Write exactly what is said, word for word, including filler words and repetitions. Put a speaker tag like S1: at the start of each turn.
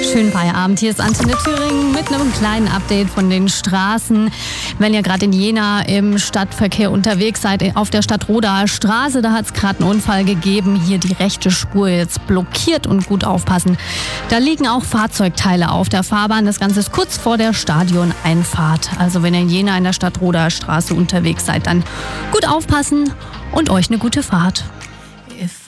S1: Schönen Feierabend. Hier ist Antenne Thüringen mit einem kleinen Update von den Straßen. Wenn ihr gerade in Jena im Stadtverkehr unterwegs seid, auf der Stadtrodaer Straße, da hat es gerade einen Unfall gegeben. Hier die rechte Spur jetzt blockiert und gut aufpassen. Da liegen auch Fahrzeugteile auf der Fahrbahn. Das Ganze ist kurz vor der Stadioneinfahrt. Also wenn ihr in Jena in der Stadtrodaer Straße unterwegs seid, dann gut aufpassen und euch eine gute Fahrt. If